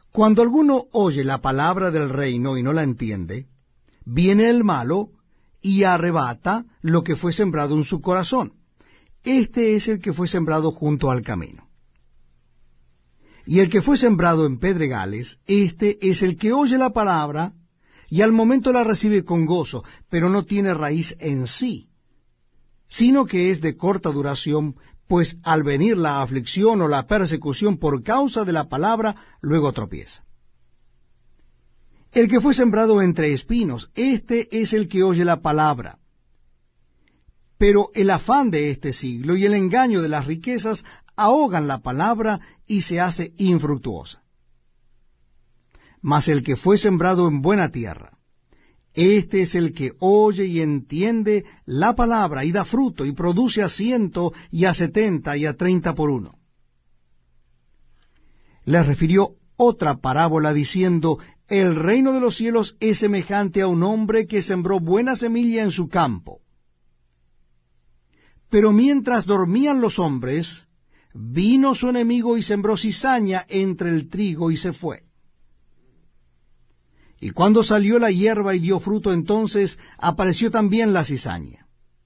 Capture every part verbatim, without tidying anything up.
Cuando alguno oye la palabra del reino y no la entiende, viene el malo y arrebata lo que fue sembrado en su corazón. Este es el que fue sembrado junto al camino. Y el que fue sembrado en pedregales, este es el que oye la palabra y al momento la recibe con gozo, pero no tiene raíz en sí, sino que es de corta duración, pues al venir la aflicción o la persecución por causa de la palabra, luego tropieza. El que fue sembrado entre espinos, este es el que oye la palabra. Pero el afán de este siglo y el engaño de las riquezas ahogan la palabra y se hace infructuosa. Mas el que fue sembrado en buena tierra, este es el que oye y entiende la palabra y da fruto y produce a ciento y a setenta y a treinta por uno. Les refirió otra parábola diciendo, el reino de los cielos es semejante a un hombre que sembró buena semilla en su campo. Pero mientras dormían los hombres, vino su enemigo y sembró cizaña entre el trigo y se fue. Y cuando salió la hierba y dio fruto, entonces apareció también la cizaña.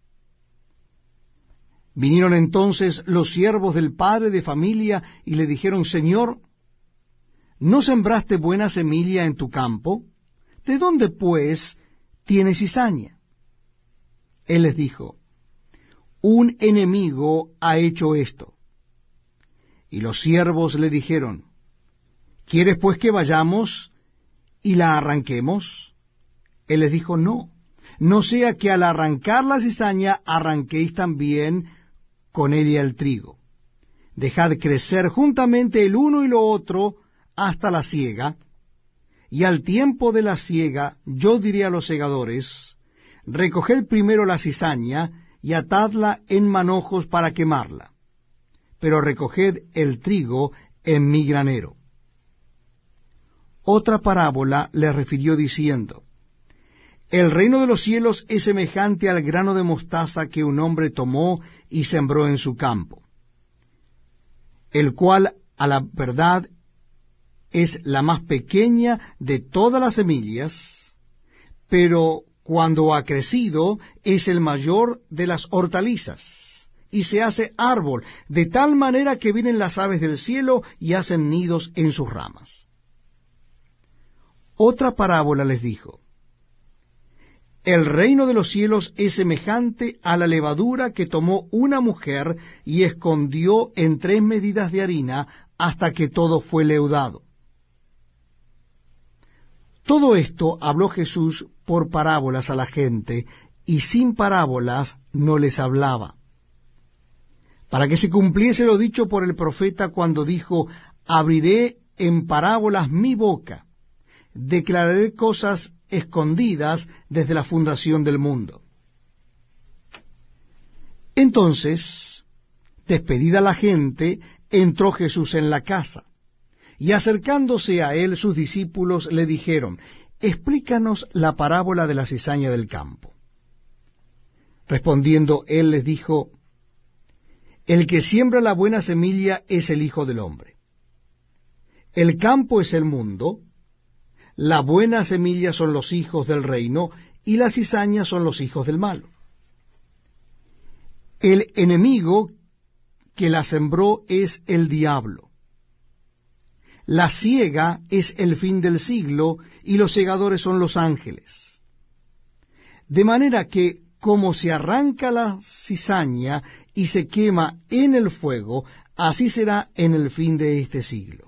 Vinieron entonces los siervos del padre de familia y le dijeron, Señor, ¿no sembraste buena semilla en tu campo? ¿De dónde, pues, tienes cizaña? Él les dijo, un enemigo ha hecho esto. Y los siervos le dijeron, ¿quieres pues que vayamos y la arranquemos? Él les dijo, no, no sea que al arrancar la cizaña arranquéis también con ella el trigo. Dejad crecer juntamente el uno y lo otro hasta la siega, y al tiempo de la siega yo diré a los segadores, recoged primero la cizaña y atadla en manojos para quemarla, pero recoged el trigo en mi granero. Otra parábola le refirió diciendo, el reino de los cielos es semejante al grano de mostaza que un hombre tomó y sembró en su campo, el cual a la verdad es la más pequeña de todas las semillas, pero cuando ha crecido es el mayor de las hortalizas, y se hace árbol, de tal manera que vienen las aves del cielo y hacen nidos en sus ramas. Otra parábola les dijo, el reino de los cielos es semejante a la levadura que tomó una mujer y escondió en tres medidas de harina hasta que todo fue leudado. Todo esto habló Jesús por parábolas a la gente, y sin parábolas no les hablaba, para que se cumpliese lo dicho por el profeta cuando dijo, abriré en parábolas mi boca, declararé cosas escondidas desde la fundación del mundo. Entonces, despedida la gente, entró Jesús en la casa, y acercándose a él sus discípulos le dijeron, explícanos la parábola de la cizaña del campo. Respondiendo él les dijo, el que siembra la buena semilla es el Hijo del Hombre. El campo es el mundo, la buena semilla son los hijos del reino, y la cizaña son los hijos del malo. El enemigo que la sembró es el diablo. La siega es el fin del siglo, y los segadores son los ángeles. De manera que, como se arranca la cizaña y se quema en el fuego, así será en el fin de este siglo.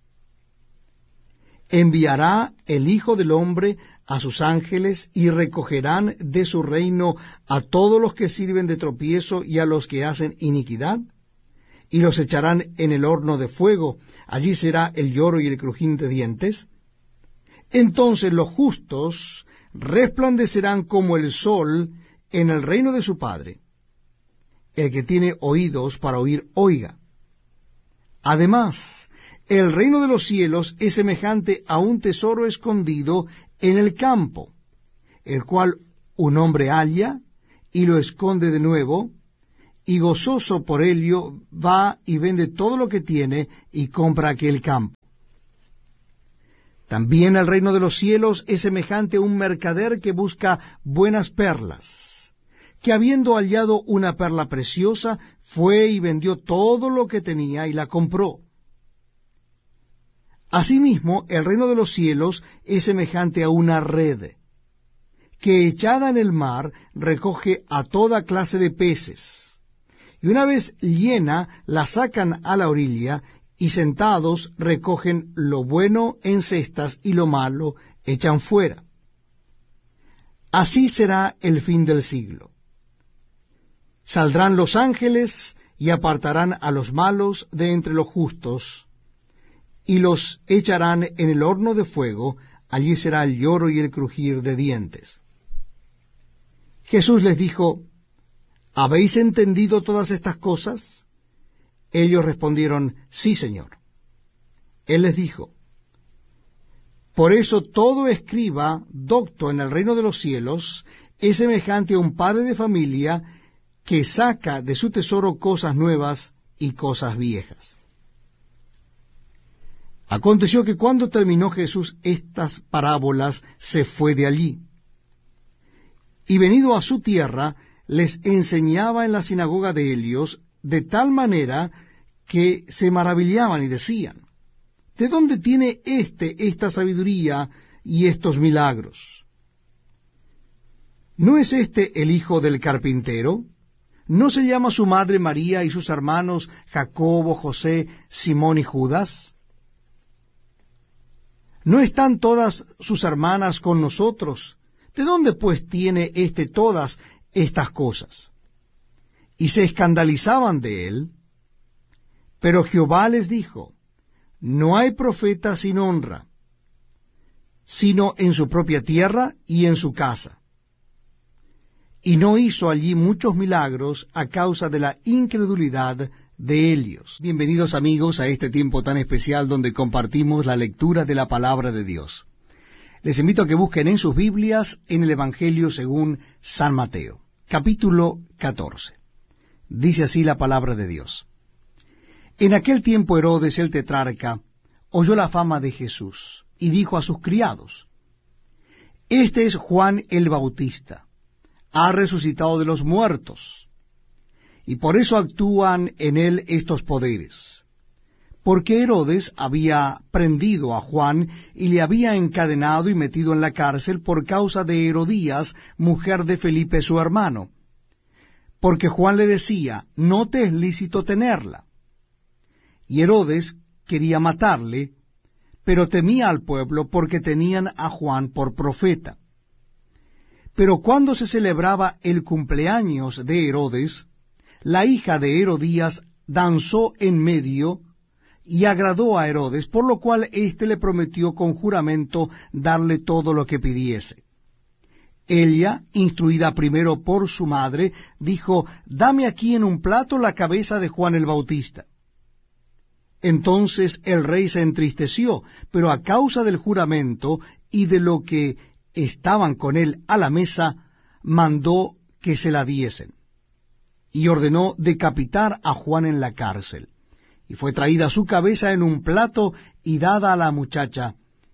Enviará el Hijo del Hombre a sus ángeles, y recogerán de su reino a todos los que sirven de tropiezo y a los que hacen iniquidad, y los echarán en el horno de fuego. Allí será el lloro y el crujir de dientes. Entonces los justos resplandecerán como el sol en el reino de su Padre. El que tiene oídos para oír, oiga. Además, el reino de los cielos es semejante a un tesoro escondido en el campo, el cual un hombre halla y lo esconde de nuevo, y gozoso por ello va y vende todo lo que tiene y compra aquel campo. También el reino de los cielos es semejante a un mercader que busca buenas perlas, que habiendo hallado una perla preciosa, fue y vendió todo lo que tenía y la compró. Asimismo, el reino de los cielos es semejante a una red, que echada en el mar recoge a toda clase de peces. Y una vez llena, la sacan a la orilla, y sentados recogen lo bueno en cestas y lo malo echan fuera. Así será el fin del siglo. Saldrán los ángeles y apartarán a los malos de entre los justos, y los echarán en el horno de fuego. Allí será el lloro y el crujir de dientes. Jesús les dijo: ¿Habéis entendido todas estas cosas? Ellos respondieron: Sí, Señor. Él les dijo: Por eso todo escriba docto en el reino de los cielos es semejante a un padre de familia que saca de su tesoro cosas nuevas y cosas viejas. Aconteció que cuando terminó Jesús estas parábolas, se fue de allí. Y venido a su tierra, les enseñaba en la sinagoga de ellos, de tal manera que se maravillaban y decían: ¿De dónde tiene éste esta sabiduría y estos milagros? ¿No es este el hijo del carpintero? ¿No se llama su madre María y sus hermanos Jacobo, José, Simón y Judas? ¿No están todas sus hermanas con nosotros? ¿De dónde pues tiene éste todas estas cosas? Y se escandalizaban de él. Pero Jehová les dijo: No hay profeta sin honra, sino en su propia tierra y en su casa. Y no hizo allí muchos milagros a causa de la incredulidad de ellos. Bienvenidos, amigos, a este tiempo tan especial donde compartimos la lectura de la palabra de Dios. Les invito a que busquen en sus Biblias en el Evangelio según San Mateo, capítulo catorce. Dice así la palabra de Dios. En aquel tiempo Herodes el tetrarca oyó la fama de Jesús, y dijo a sus criados: Este es Juan el Bautista, ha resucitado de los muertos, y por eso actúan en él estos poderes. Porque Herodes había prendido a Juan y le había encadenado y metido en la cárcel por causa de Herodías, mujer de Felipe su hermano, porque Juan le decía: No te es lícito tenerla. Y Herodes quería matarle, pero temía al pueblo porque tenían a Juan por profeta. Pero cuando se celebraba el cumpleaños de Herodes, la hija de Herodías danzó en medio y agradó a Herodes, por lo cual éste le prometió con juramento darle todo lo que pidiese. Ella, instruida primero por su madre, dijo: Dame aquí en un plato la cabeza de Juan el Bautista. Entonces el rey se entristeció, pero a causa del juramento y de lo que estaban con él a la mesa, mandó que se la diesen, y ordenó decapitar a Juan en la cárcel. Y fue traída su cabeza en un plato y dada a la muchacha,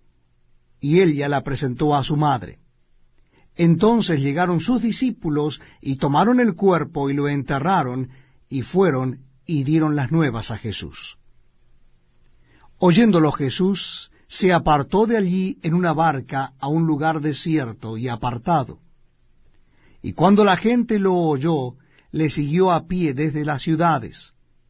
y ella la presentó a su madre. Entonces llegaron sus discípulos y tomaron el cuerpo y lo enterraron, y fueron y dieron las nuevas a Jesús. Oyéndolo Jesús, se apartó de allí en una barca a un lugar desierto y apartado. Y cuando la gente lo oyó, le siguió a pie desde las ciudades.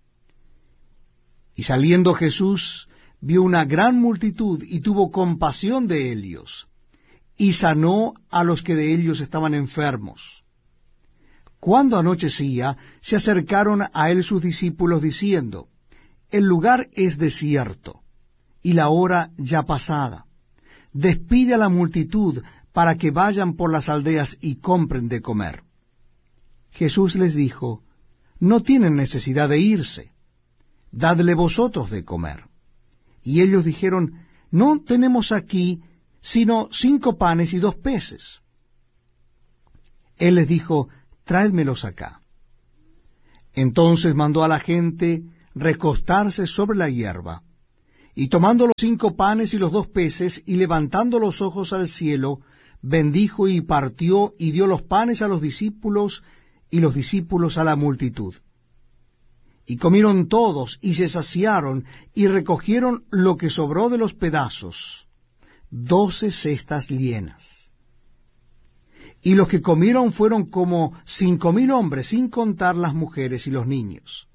Y saliendo Jesús, vio una gran multitud y tuvo compasión de ellos, y sanó a los que de ellos estaban enfermos. Cuando anochecía, se acercaron a él sus discípulos diciendo: El lugar es desierto, y la hora ya pasada. Despide a la multitud para que vayan por las aldeas y compren de comer. Jesús les dijo: No tienen necesidad de irse, dadle vosotros de comer. Y ellos dijeron: No tenemos aquí sino cinco panes y dos peces. Él les dijo: Tráedmelos acá. Entonces mandó a la gente recostarse sobre la hierba, Y tomando los cinco panes y los dos peces, y levantando los ojos al cielo, bendijo y partió, y dio los panes a los discípulos, y los discípulos a la multitud. Y comieron todos, y se saciaron, y recogieron lo que sobró de los pedazos, doce cestas llenas. Y los que comieron fueron como cinco mil hombres, sin contar las mujeres y los niños.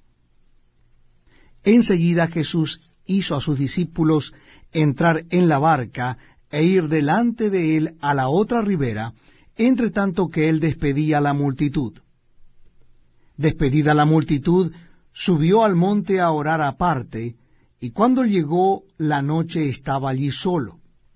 Enseguida Jesús hizo a sus discípulos entrar en la barca e ir delante de él a la otra ribera, entre tanto que él despedía a la multitud. Despedida la multitud, subió al monte a orar aparte, y cuando llegó la noche estaba allí solo.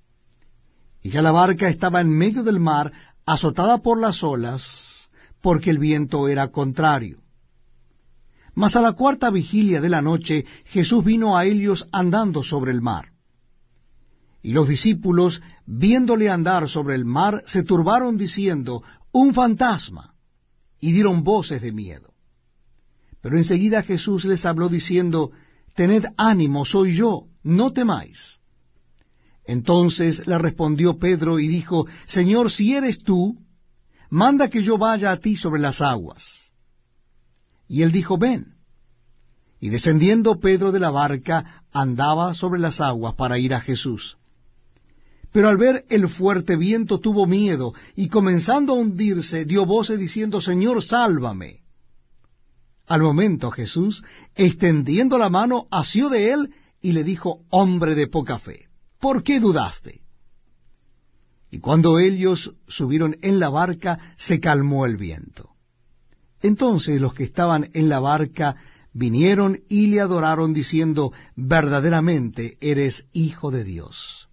Y ya la barca estaba en medio del mar, azotada por las olas, porque el viento era contrario. Mas a la cuarta vigilia de la noche Jesús vino a ellos andando sobre el mar. Y los discípulos, viéndole andar sobre el mar, se turbaron diciendo, «¡Un fantasma!», y dieron voces de miedo. Pero enseguida Jesús les habló diciendo, «Tened ánimo, soy yo, no temáis». Entonces le respondió Pedro y dijo, «Señor, si eres tú, manda que yo vaya a ti sobre las aguas». Y él dijo, «Ven». Y descendiendo Pedro de la barca, andaba sobre las aguas para ir a Jesús. Pero al ver el fuerte viento tuvo miedo, y comenzando a hundirse, dio voces diciendo, «Señor, sálvame». Al momento Jesús, extendiendo la mano, asió de él, y le dijo, «Hombre de poca fe, ¿por qué dudaste?». Y cuando ellos subieron en la barca, se calmó el viento. Entonces los que estaban en la barca vinieron y le adoraron, diciendo, «Verdaderamente eres Hijo de Dios».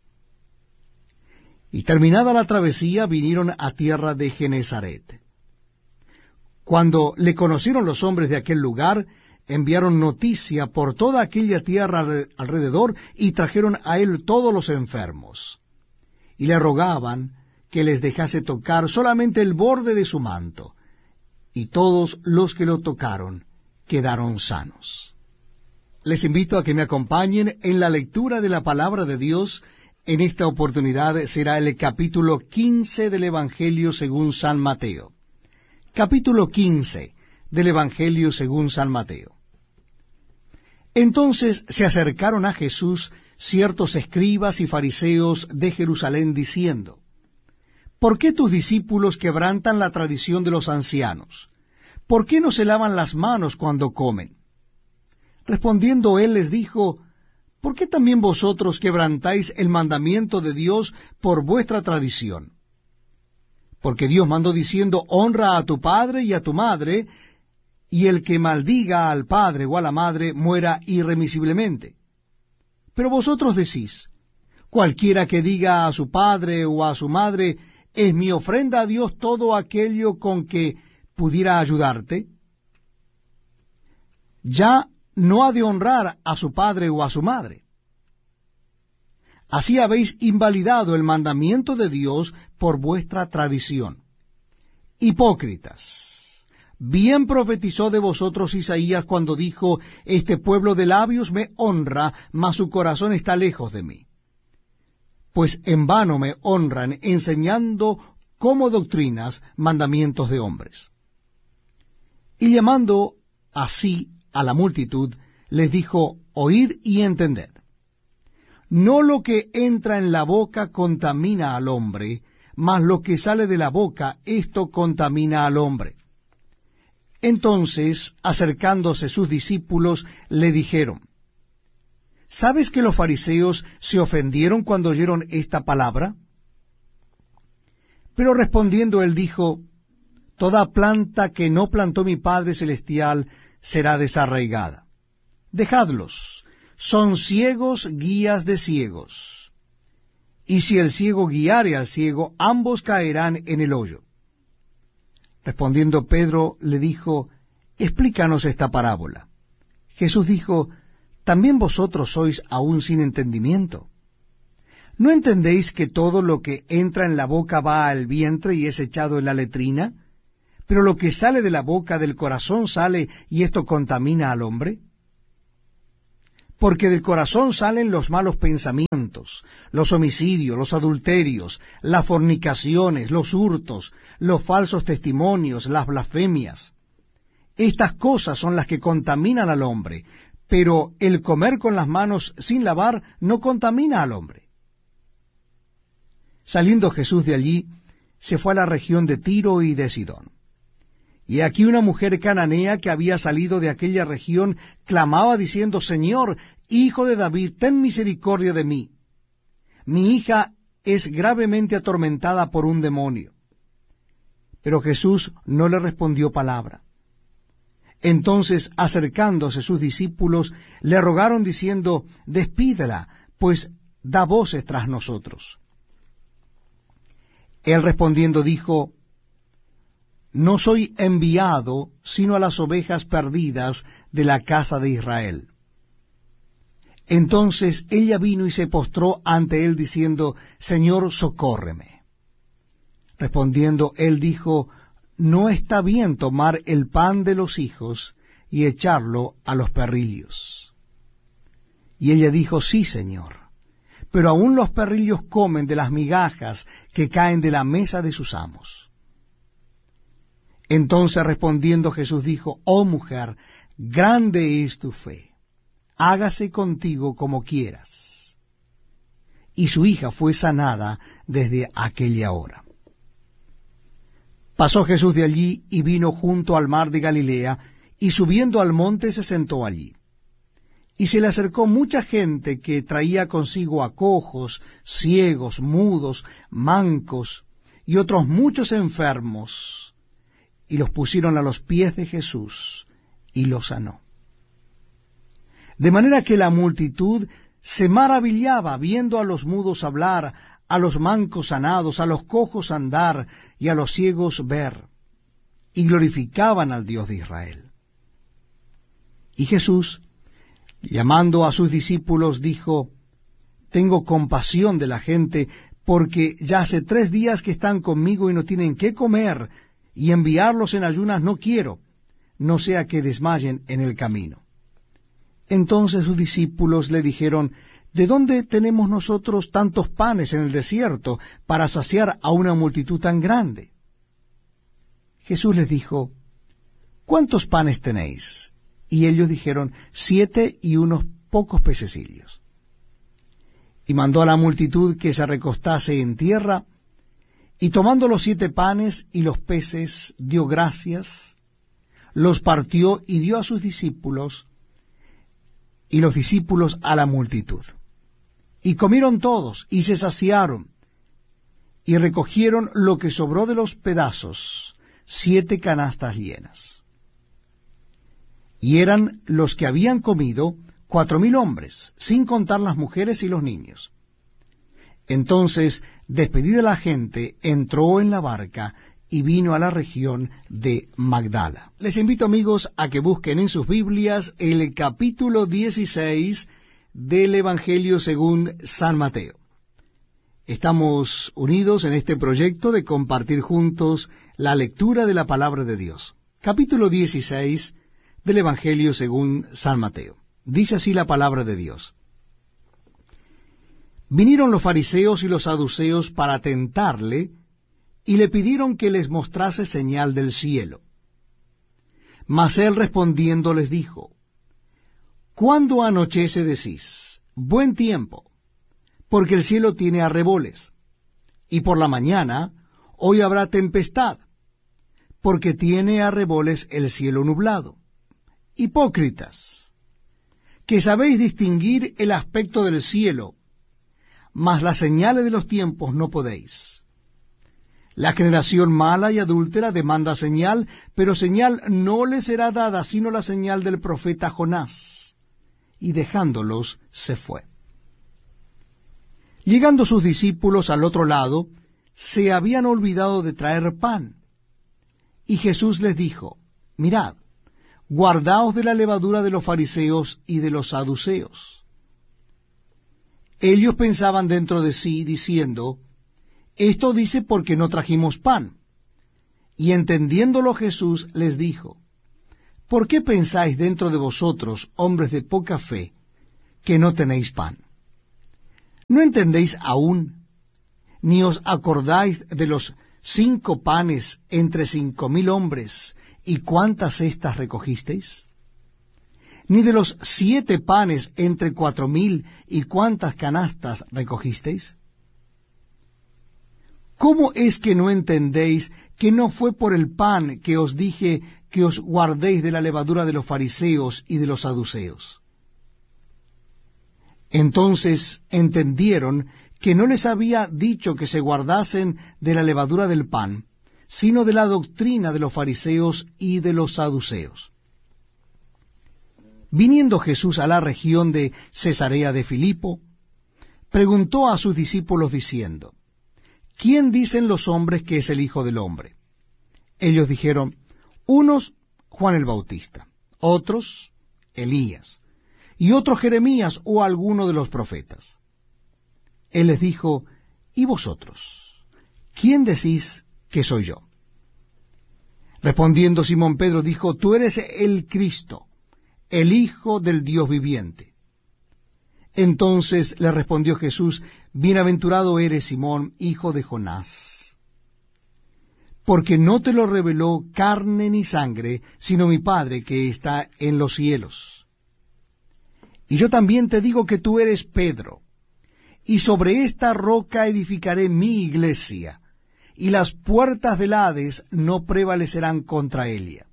Y terminada la travesía, vinieron a tierra de Genezaret. Cuando le conocieron los hombres de aquel lugar, enviaron noticia por toda aquella tierra alrededor, y trajeron a él todos los enfermos. Y le rogaban que les dejase tocar solamente el borde de su manto. Y todos los que lo tocaron quedaron sanos. Les invito a que me acompañen en la lectura de la palabra de Dios. En esta oportunidad será el capítulo quince del Evangelio según San Mateo. Capítulo quince del Evangelio según San Mateo. Entonces se acercaron a Jesús ciertos escribas y fariseos de Jerusalén, diciendo, ¿por qué tus discípulos quebrantan la tradición de los ancianos? ¿Por qué no se lavan las manos cuando comen? Respondiendo él les dijo, ¿por qué también vosotros quebrantáis el mandamiento de Dios por vuestra tradición? Porque Dios mandó diciendo, honra a tu padre y a tu madre, y el que maldiga al padre o a la madre muera irremisiblemente. Pero vosotros decís, cualquiera que diga a su padre o a su madre, es mi ofrenda a Dios todo aquello con que pudiera ayudarte, ya no ha de honrar a su padre o a su madre. Así habéis invalidado el mandamiento de Dios por vuestra tradición. Hipócritas, bien profetizó de vosotros Isaías cuando dijo, este pueblo de labios me honra, mas su corazón está lejos de mí. Pues en vano me honran, enseñando como doctrinas mandamientos de hombres. Y llamando así a la multitud, les dijo, oíd y entended. No lo que entra en la boca contamina al hombre, mas lo que sale de la boca, esto contamina al hombre. Entonces, acercándose sus discípulos, le dijeron, ¿sabes que los fariseos se ofendieron cuando oyeron esta palabra? Pero respondiendo él dijo, toda planta que no plantó mi Padre Celestial será desarraigada. Dejadlos, son ciegos guías de ciegos. Y si el ciego guiare al ciego, ambos caerán en el hoyo. Respondiendo Pedro le dijo, explícanos esta parábola. Jesús dijo, ¿también vosotros sois aún sin entendimiento? ¿No entendéis que todo lo que entra en la boca va al vientre y es echado en la letrina? Pero lo que sale de la boca del corazón sale, y esto contamina al hombre. porque del corazón salen los malos pensamientos, los homicidios, los adulterios, las fornicaciones, los hurtos, los falsos testimonios, las blasfemias. Estas cosas son las que contaminan al hombre, pero el comer con las manos sin lavar no contamina al hombre. Saliendo Jesús de allí, se fue a la región de Tiro y de Sidón. Y aquí una mujer cananea que había salido de aquella región clamaba diciendo, Señor, Hijo de David, ten misericordia de mí. Mi hija es gravemente atormentada por un demonio. Pero Jesús no le respondió palabra. Entonces, acercándose sus discípulos, le rogaron diciendo, Despídela, pues da voces tras nosotros. Él respondiendo dijo, No soy enviado sino a las ovejas perdidas de la casa de Israel. Entonces ella vino y se postró ante él diciendo, Señor, socórreme. Respondiendo él dijo, No está bien tomar el pan de los hijos y echarlo a los perrillos. Y ella dijo, Sí, Señor, pero aún los perrillos comen de las migajas que caen de la mesa de sus amos. Entonces respondiendo Jesús dijo, Oh mujer, grande es tu fe, hágase contigo como quieras. Y su hija fue sanada desde aquella hora. Pasó Jesús de allí y vino junto al mar de Galilea, y subiendo al monte se sentó allí. Y se le acercó mucha gente que traía consigo a cojos, ciegos, mudos, mancos, y otros muchos enfermos, y los pusieron a los pies de Jesús, y los sanó. De manera que la multitud se maravillaba viendo a los mudos hablar, a los mancos sanados, a los cojos andar, y a los ciegos ver, y glorificaban al Dios de Israel. Y Jesús, llamando a sus discípulos, dijo, Tengo compasión de la gente, porque ya hace tres días que están conmigo y no tienen qué comer, y enviarlos en ayunas no quiero, no sea que desmayen en el camino. Entonces sus discípulos le dijeron, ¿De dónde tenemos nosotros tantos panes en el desierto para saciar a una multitud tan grande? Jesús les dijo, ¿Cuántos panes tenéis? Y ellos dijeron, Siete y unos pocos pececillos. Y mandó a la multitud que se recostase en tierra, y tomando los siete panes y los peces, dio gracias, los partió y dio a sus discípulos, y los discípulos a la multitud. Y comieron todos, y se saciaron, y recogieron lo que sobró de los pedazos, siete canastas llenas. Y eran los que habían comido cuatro mil hombres, sin contar las mujeres y los niños. Entonces, despedida la gente, entró en la barca y vino a la región de Magdala. Les invito, amigos, a que busquen en sus Biblias el capítulo dieciséis del Evangelio según San Mateo. Estamos unidos en este proyecto de compartir juntos la lectura de la palabra de Dios. Capítulo dieciséis del Evangelio según San Mateo. Dice así la palabra de Dios. Vinieron los fariseos y los saduceos para tentarle, y le pidieron que les mostrase señal del cielo. Mas él respondiendo les dijo, ¿Cuándo anochece decís, buen tiempo? Porque el cielo tiene arreboles. Y por la mañana, hoy habrá tempestad, porque tiene arreboles el cielo nublado. Hipócritas, que sabéis distinguir el aspecto del cielo, mas las señales de los tiempos no podéis. La generación mala y adúltera demanda señal, pero señal no le será dada sino la señal del profeta Jonás. Y dejándolos se fue. Llegando sus discípulos al otro lado, se habían olvidado de traer pan. Y Jesús les dijo, Mirad, guardaos de la levadura de los fariseos y de los saduceos. Ellos pensaban dentro de sí, diciendo, Esto dice porque no trajimos pan. Y entendiéndolo Jesús les dijo, ¿Por qué pensáis dentro de vosotros, hombres de poca fe, que no tenéis pan? ¿No entendéis aún, ni os acordáis de los cinco panes entre cinco mil hombres, y cuántas cestas recogisteis? ¿Ni de los siete panes entre cuatro mil, y cuántas canastas recogisteis? ¿Cómo es que no entendéis que no fue por el pan que os dije que os guardéis de la levadura de los fariseos y de los saduceos? Entonces entendieron que no les había dicho que se guardasen de la levadura del pan, sino de la doctrina de los fariseos y de los saduceos. Viniendo Jesús a la región de Cesarea de Filipo, preguntó a sus discípulos diciendo, ¿quién dicen los hombres que es el Hijo del Hombre? Ellos dijeron, unos Juan el Bautista, otros Elías, y otros Jeremías o alguno de los profetas. Él les dijo, ¿y vosotros? ¿Quién decís que soy yo? Respondiendo Simón Pedro dijo, tú eres el Cristo, el Hijo del Dios viviente. Entonces le respondió Jesús, bienaventurado eres Simón, hijo de Jonás, porque no te lo reveló carne ni sangre, sino mi Padre que está en los cielos. Y yo también te digo que tú eres Pedro, y sobre esta roca edificaré mi iglesia, y las puertas del Hades no prevalecerán contra ella.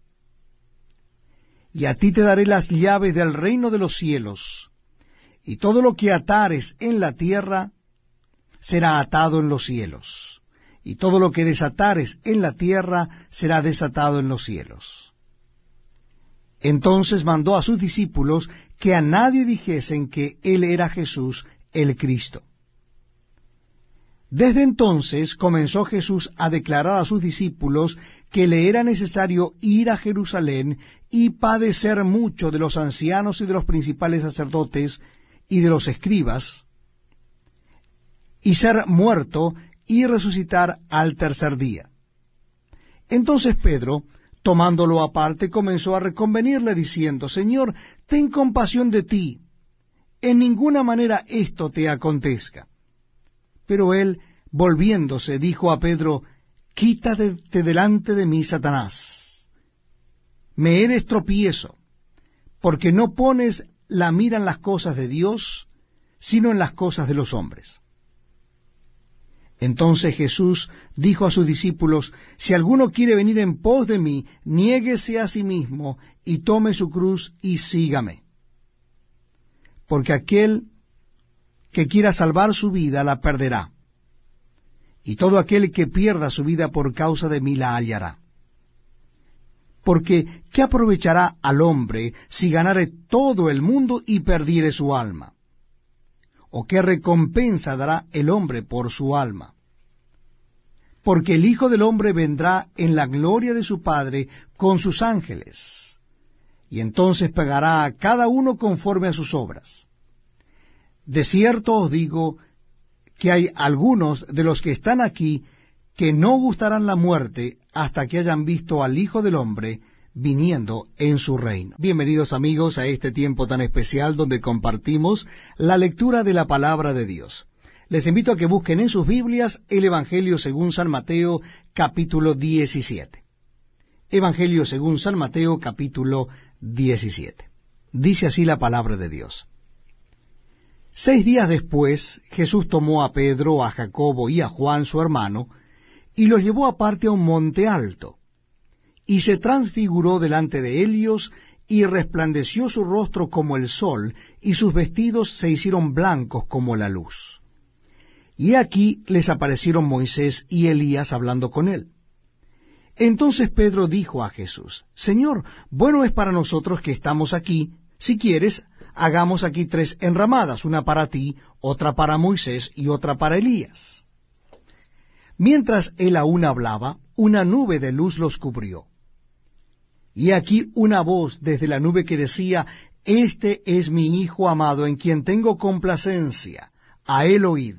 Y a ti te daré las llaves del reino de los cielos, y todo lo que atares en la tierra será atado en los cielos, y todo lo que desatares en la tierra será desatado en los cielos. Entonces mandó a sus discípulos que a nadie dijesen que él era Jesús el Cristo. Desde entonces comenzó Jesús a declarar a sus discípulos que le era necesario ir a Jerusalén y padecer mucho de los ancianos y de los principales sacerdotes y de los escribas, y ser muerto y resucitar al tercer día. Entonces Pedro, tomándolo aparte, comenzó a reconvenirle, diciendo, Señor, ten compasión de ti, en ninguna manera esto te acontezca. Pero él, volviéndose, dijo a Pedro, quítate de delante de mí, Satanás. Me eres tropiezo, porque no pones la mira en las cosas de Dios, sino en las cosas de los hombres. Entonces Jesús dijo a sus discípulos, si alguno quiere venir en pos de mí, niéguese a sí mismo, y tome su cruz, y sígame. Porque aquel que quiera salvar su vida, la perderá, y todo aquel que pierda su vida por causa de mí, la hallará. Porque, ¿qué aprovechará al hombre si ganare todo el mundo y perdiere su alma? ¿O qué recompensa dará el hombre por su alma? Porque el Hijo del Hombre vendrá en la gloria de su Padre con sus ángeles, y entonces pagará a cada uno conforme a sus obras. De cierto os digo que hay algunos de los que están aquí que no gustarán la muerte hasta que hayan visto al Hijo del Hombre viniendo en su reino. Bienvenidos amigos a este tiempo tan especial donde compartimos la lectura de la palabra de Dios. Les invito a que busquen en sus Biblias el Evangelio según San Mateo capítulo diecisiete. Evangelio según San Mateo capítulo diecisiete. Dice así la palabra de Dios. Seis días después Jesús tomó a Pedro, a Jacobo y a Juan su hermano, y los llevó aparte a un monte alto, y se transfiguró delante de ellos, y resplandeció su rostro como el sol, y sus vestidos se hicieron blancos como la luz. Y aquí les aparecieron Moisés y Elías hablando con él. Entonces Pedro dijo a Jesús, Señor, bueno es para nosotros que estamos aquí, si quieres, hagamos aquí tres enramadas, una para ti, otra para Moisés y otra para Elías. Mientras él aún hablaba, una nube de luz los cubrió. Y aquí una voz desde la nube que decía, Este es mi Hijo amado, en quien tengo complacencia, a él oíd.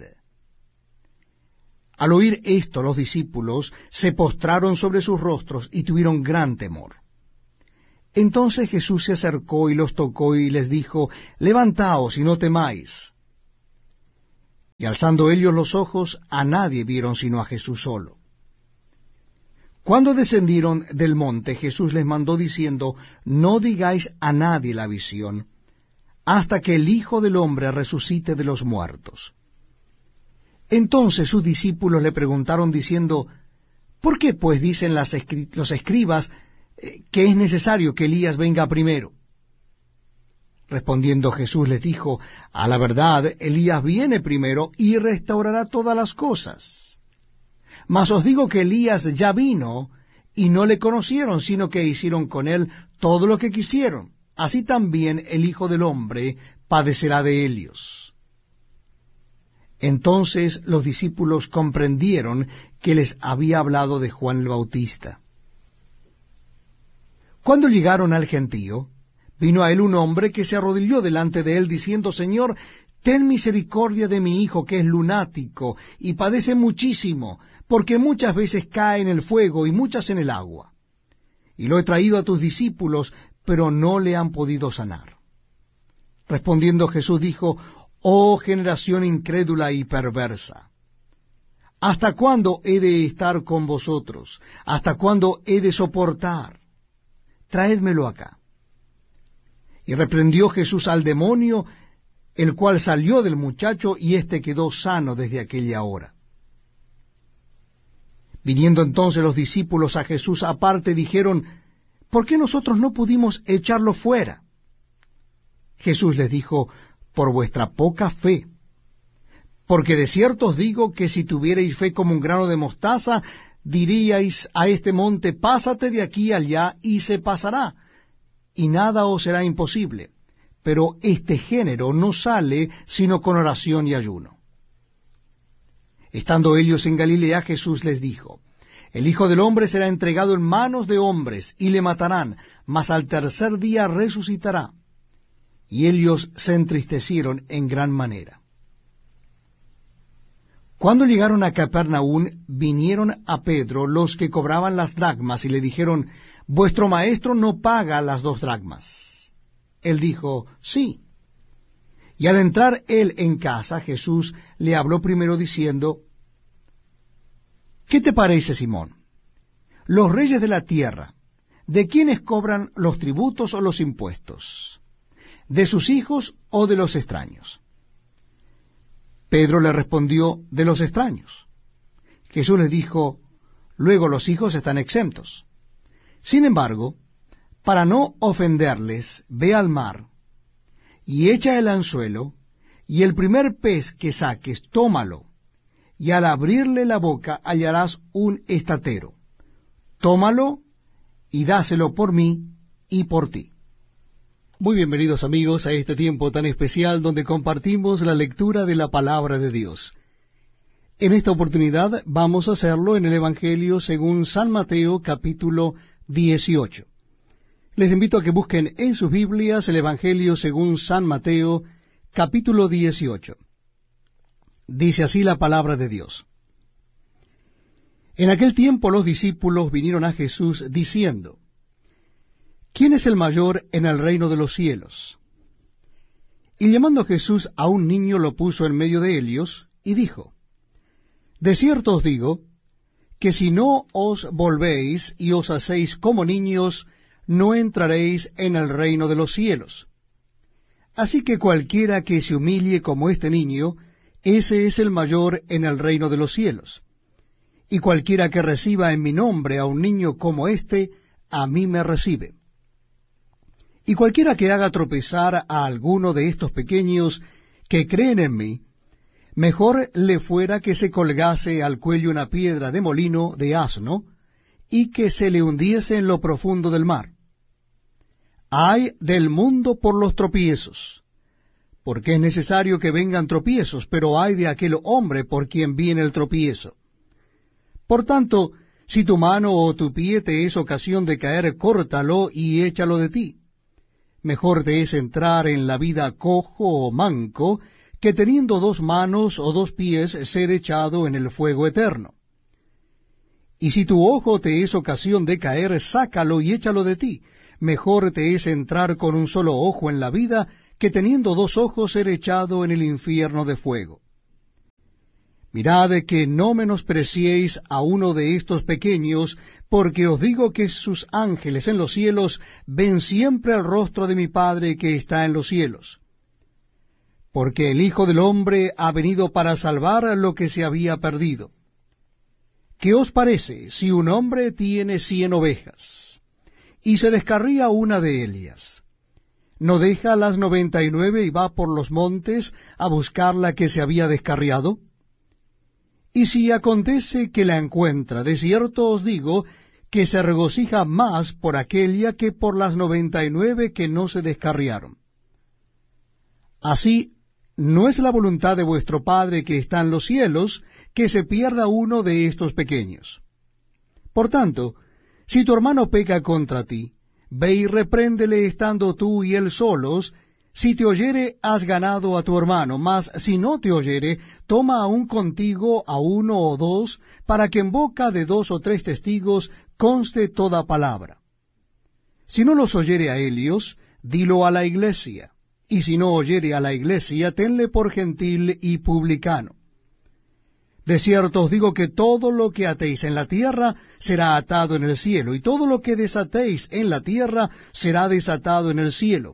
Al oír esto, los discípulos se postraron sobre sus rostros y tuvieron gran temor. Entonces Jesús se acercó y los tocó y les dijo, levantaos y no temáis. Y alzando ellos los ojos, a nadie vieron sino a Jesús solo. Cuando descendieron del monte, Jesús les mandó diciendo, no digáis a nadie la visión, hasta que el Hijo del Hombre resucite de los muertos. Entonces sus discípulos le preguntaron diciendo, ¿por qué pues dicen las escri- los escribas eh, que es necesario que Elías venga primero? Respondiendo Jesús les dijo, a la verdad, Elías viene primero y restaurará todas las cosas. Mas os digo que Elías ya vino y no le conocieron, sino que hicieron con él todo lo que quisieron. Así también el Hijo del Hombre padecerá de ellos. Entonces los discípulos comprendieron que les había hablado de Juan el Bautista. Cuando llegaron al gentío, vino a él un hombre que se arrodilló delante de él, diciendo, Señor, ten misericordia de mi hijo, que es lunático, y padece muchísimo, porque muchas veces cae en el fuego y muchas en el agua. Y lo he traído a tus discípulos, pero no le han podido sanar. Respondiendo Jesús dijo, Oh generación incrédula y perversa, ¿hasta cuándo he de estar con vosotros? ¿Hasta cuándo he de soportar? Traédmelo acá. Y reprendió Jesús al demonio, el cual salió del muchacho, y éste quedó sano desde aquella hora. Viniendo entonces los discípulos a Jesús aparte, dijeron, ¿por qué nosotros no pudimos echarlo fuera? Jesús les dijo, por vuestra poca fe. Porque de cierto os digo que si tuvierais fe como un grano de mostaza, diríais a este monte, pásate de aquí allá, y se pasará, y nada os será imposible. Pero este género no sale sino con oración y ayuno. Estando ellos en Galilea, Jesús les dijo, el Hijo del Hombre será entregado en manos de hombres, y le matarán, mas al tercer día resucitará. Y ellos se entristecieron en gran manera. Cuando llegaron a Capernaum, vinieron a Pedro los que cobraban las dracmas, y le dijeron, vuestro maestro no paga las dos dracmas. Él dijo, sí. Y al entrar él en casa, Jesús le habló primero diciendo, ¿qué te parece, Simón? Los reyes de la tierra, ¿de quiénes cobran los tributos o los impuestos? ¿De sus hijos o de los extraños? Pedro le respondió, de los extraños. Jesús les dijo, luego los hijos están exentos. Sin embargo, para no ofenderles, ve al mar, y echa el anzuelo, y el primer pez que saques, tómalo, y al abrirle la boca hallarás un estatero. Tómalo, y dáselo por mí y por ti. Muy bienvenidos amigos a este tiempo tan especial donde compartimos la lectura de la palabra de Dios. En esta oportunidad vamos a hacerlo en el Evangelio según San Mateo capítulo dieciocho. Les invito a que busquen en sus Biblias el Evangelio según San Mateo capítulo dieciocho. Dice así la palabra de Dios. En aquel tiempo los discípulos vinieron a Jesús diciendo, ¿quién es el mayor en el reino de los cielos? Y llamando Jesús a un niño lo puso en medio de ellos, y dijo, de cierto os digo, que si no os volvéis y os hacéis como niños, no entraréis en el reino de los cielos. Así que cualquiera que se humille como este niño, ese es el mayor en el reino de los cielos. Y cualquiera que reciba en mi nombre a un niño como éste, a mí me recibe. Y cualquiera que haga tropezar a alguno de estos pequeños que creen en mí, mejor le fuera que se colgase al cuello una piedra de molino de asno, y que se le hundiese en lo profundo del mar. Ay del mundo por los tropiezos, porque es necesario que vengan tropiezos, pero ay de aquel hombre por quien viene el tropiezo. Por tanto, si tu mano o tu pie te es ocasión de caer, córtalo y échalo de ti. Mejor te es entrar en la vida cojo o manco, que teniendo dos manos o dos pies ser echado en el fuego eterno. Y si tu ojo te es ocasión de caer, sácalo y échalo de ti. mejor te es entrar con un solo ojo en la vida, que teniendo dos ojos ser echado en el infierno de fuego. Mirad que no menospreciéis a uno de estos pequeños, porque os digo que sus ángeles en los cielos ven siempre el rostro de mi Padre que está en los cielos. Porque el Hijo del Hombre ha venido para salvar lo que se había perdido. ¿Qué os parece si un hombre tiene cien ovejas, y se descarría una de ellas? ¿No deja las noventa y nueve y va por los montes a buscar la que se había descarriado? Y si acontece que la encuentra, de cierto os digo, que se regocija más por aquella que por las noventa y nueve que no se descarriaron. Así, no es la voluntad de vuestro Padre que está en los cielos, que se pierda uno de estos pequeños. Por tanto, si tu hermano peca contra ti, ve y repréndele estando tú y él solos. Si te oyere, has ganado a tu hermano, mas si no te oyere, toma aún contigo a uno o dos, para que en boca de dos o tres testigos conste toda palabra. Si no los oyere a ellos, dilo a la iglesia, y si no oyere a la iglesia, tenle por gentil y publicano. De cierto os digo que todo lo que atéis en la tierra será atado en el cielo, y todo lo que desatéis en la tierra será desatado en el cielo.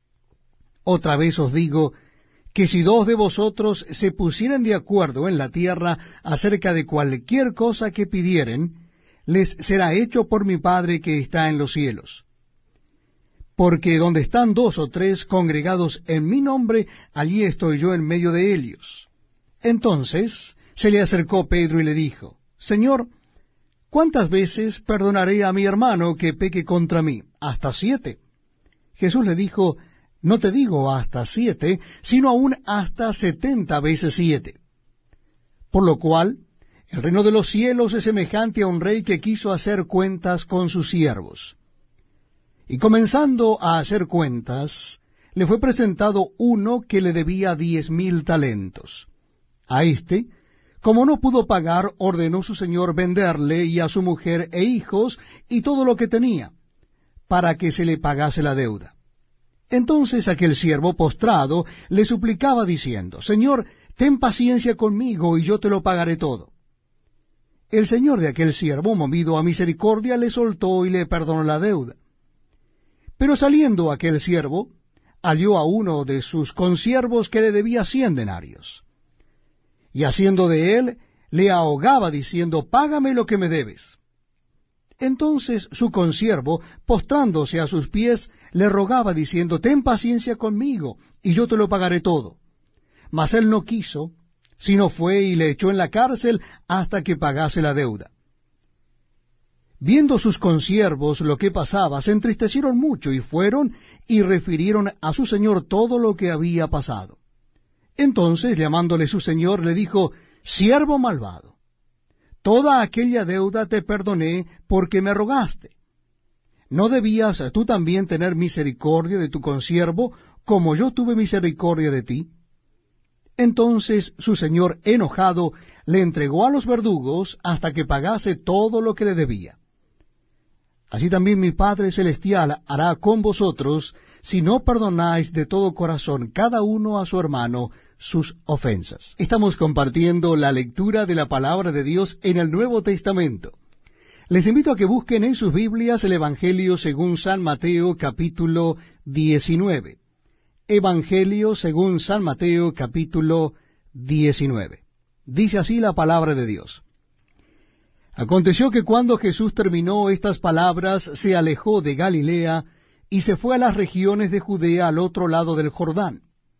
Otra vez os digo que si dos de vosotros se pusieren de acuerdo en la tierra acerca de cualquier cosa que pidieren, les será hecho por mi Padre que está en los cielos. Porque donde están dos o tres congregados en mi nombre, allí estoy yo en medio de ellos. Entonces se le acercó Pedro y le dijo, Señor, ¿cuántas veces perdonaré a mi hermano que peque contra mí? ¿Hasta siete? Jesús le dijo, no te digo hasta siete, sino aún hasta setenta veces siete. Por lo cual, el reino de los cielos es semejante a un rey que quiso hacer cuentas con sus siervos. Y comenzando a hacer cuentas, le fue presentado uno que le debía diez mil talentos. A éste, como no pudo pagar, ordenó su señor venderle y a su mujer e hijos y todo lo que tenía, para que se le pagase la deuda. Entonces aquel siervo postrado le suplicaba diciendo, Señor, ten paciencia conmigo y yo te lo pagaré todo. El señor de aquel siervo, movido a misericordia, le soltó y le perdonó la deuda. Pero saliendo aquel siervo, halló a uno de sus consiervos que le debía cien denarios. Y haciendo de él, le ahogaba diciendo, págame lo que me debes. Entonces su consiervo, postrándose a sus pies, le rogaba diciendo, ten paciencia conmigo, y yo te lo pagaré todo. Mas él no quiso, sino fue y le echó en la cárcel hasta que pagase la deuda. Viendo sus consiervos lo que pasaba, se entristecieron mucho, y fueron y refirieron a su señor todo lo que había pasado. Entonces, llamándole su señor, le dijo, siervo malvado, toda aquella deuda te perdoné porque me rogaste. ¿No debías tú también tener misericordia de tu consiervo, como yo tuve misericordia de ti? Entonces su señor, enojado, le entregó a los verdugos hasta que pagase todo lo que le debía. Así también mi Padre Celestial hará con vosotros, si no perdonáis de todo corazón cada uno a su hermano sus ofensas. Estamos compartiendo la lectura de la palabra de Dios en el Nuevo Testamento. Les invito a que busquen en sus Biblias el Evangelio según San Mateo, capítulo diecinueve. Evangelio según San Mateo, capítulo diecinueve. Dice así la palabra de Dios. Aconteció que cuando Jesús terminó estas palabras, se alejó de Galilea y se fue a las regiones de Judea al otro lado del Jordán.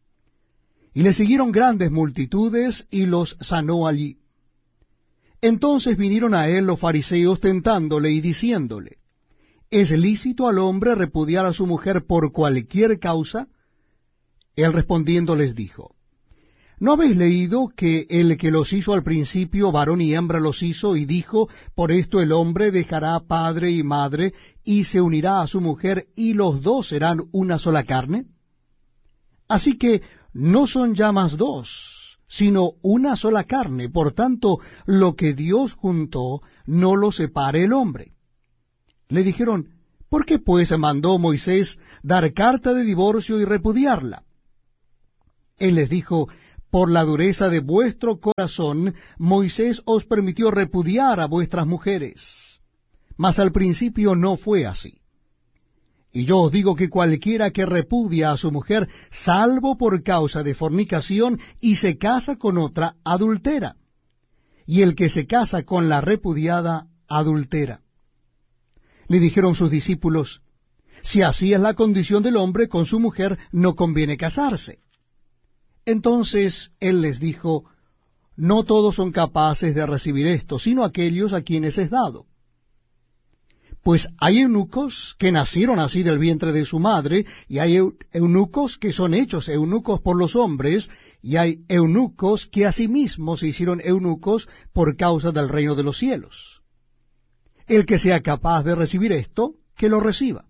Y le siguieron grandes multitudes y los sanó allí. Entonces vinieron a él los fariseos tentándole y diciéndole, ¿es lícito al hombre repudiar a su mujer por cualquier causa? Él respondiendo les dijo, ¿no habéis leído que el que los hizo al principio, varón y hembra los hizo, y dijo, por esto el hombre dejará padre y madre, y se unirá a su mujer, y los dos serán una sola carne? Así que no son ya más dos, sino una sola carne. Por tanto, lo que Dios juntó, no lo separe el hombre. Le dijeron, ¿Por qué pues mandó Moisés dar carta de divorcio y repudiarla? Él les dijo, por la dureza de vuestro corazón, Moisés os permitió repudiar a vuestras mujeres. Mas al principio no fue así. Y yo os digo que cualquiera que repudia a su mujer, salvo por causa de fornicación, y se casa con otra, adultera. Y el que se casa con la repudiada, adultera. Le dijeron sus discípulos, si así es la condición del hombre con su mujer, no conviene casarse. Entonces él les dijo, no todos son capaces de recibir esto, sino aquellos a quienes es dado. Pues hay eunucos que nacieron así del vientre de su madre, y hay eunucos que son hechos eunucos por los hombres, y hay eunucos que asimismo se hicieron eunucos por causa del reino de los cielos. El que sea capaz de recibir esto, que lo reciba.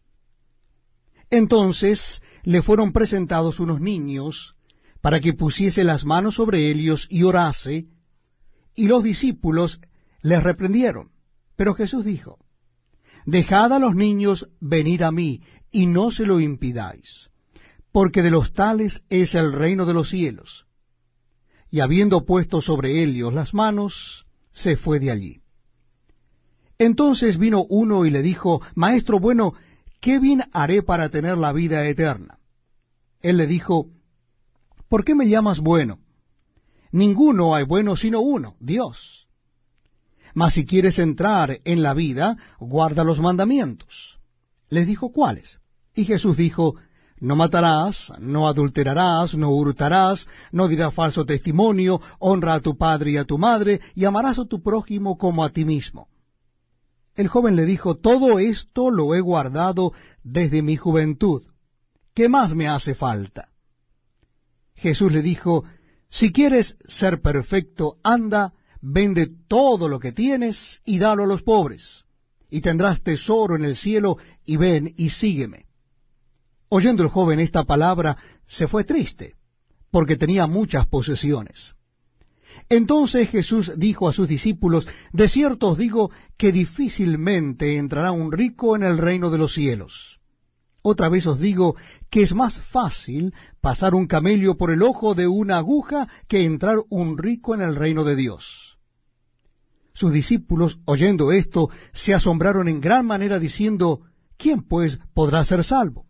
Entonces le fueron presentados unos niños, para que pusiese las manos sobre ellos y orase, y los discípulos les reprendieron. Pero Jesús dijo, dejad a los niños venir a mí, y no se lo impidáis, porque de los tales es el reino de los cielos. Y habiendo puesto sobre ellos las manos, se fue de allí. Entonces vino uno y le dijo, Maestro bueno, ¿qué bien haré para tener la vida eterna? Él le dijo, ¿por qué me llamas bueno? Ninguno hay bueno sino uno, Dios. Mas si quieres entrar en la vida, guarda los mandamientos. Les dijo, ¿cuáles? Y Jesús dijo, no matarás, no adulterarás, no hurtarás, no dirás falso testimonio, honra a tu padre y a tu madre, y amarás a tu prójimo como a ti mismo. El joven le dijo, todo esto lo he guardado desde mi juventud. ¿Qué más me hace falta? Jesús le dijo, si quieres ser perfecto, anda, vende todo lo que tienes y dalo a los pobres, y tendrás tesoro en el cielo, y ven y sígueme. Oyendo el joven esta palabra, se fue triste, porque tenía muchas posesiones. Entonces Jesús dijo a sus discípulos, de cierto os digo que difícilmente entrará un rico en el reino de los cielos. Otra vez os digo que es más fácil pasar un camello por el ojo de una aguja que entrar un rico en el reino de Dios. Sus discípulos, oyendo esto, se asombraron en gran manera, diciendo, ¿quién pues podrá ser salvo?